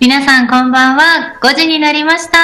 皆さんこんばんは。5時になりました。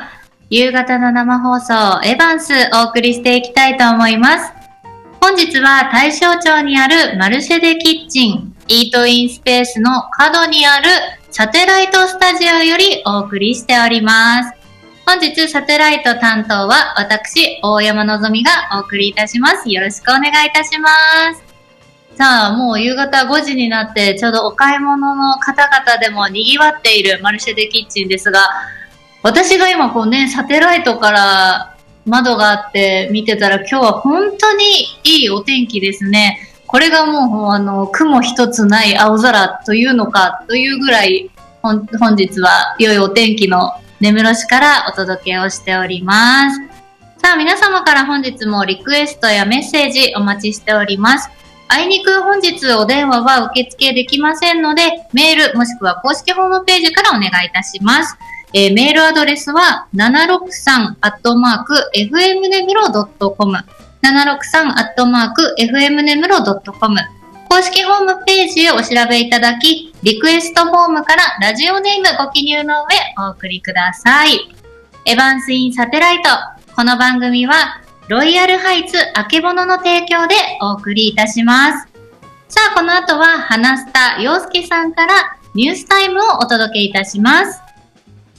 夕方の生放送エヴァンスお送りしていきたいと思います。本日は大正町にあるマルシェデキッチンイートインスペースの角にあるサテライトスタジオよりお送りしております。本日サテライト担当は私大山のぞみがお送りいたします。よろしくお願いいたします。さあ、もう夕方5時になってちょうどお買い物の方々でも賑わっているマルシェデキッチンですが、私が今こうね、サテライトから窓があって見てたら今日は本当にいいお天気ですね。これがもう雲一つない青空というのかというぐらい本日は良いお天気の根室市からお届けをしております。さあ、皆様から本日もリクエストやメッセージお待ちしております。あいにく本日お電話は受付できませんので、メールもしくは公式ホームページからお願いいたします。メールアドレスは 763@fmnemuro.com 763@fmnemuro.com 公式ホームページをお調べいただき、リクエストフォームからラジオネームご記入の上お送りください。エヴァンスインサテライト。この番組はロイヤルハイツあけぼのの提供でお送りいたします。さあ、この後は花スタ陽介さんからニュースタイムをお届けいたします。